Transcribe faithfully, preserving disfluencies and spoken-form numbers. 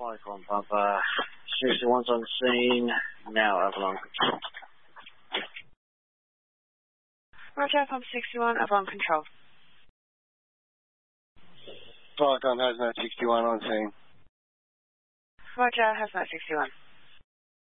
Flycon Papa, sixty-one's on scene, now Avalon Control. Roger, Pump sixty-one, Avalon Control. Flycon Hazmat sixty-one on scene. Roger, Hazmat sixty-one.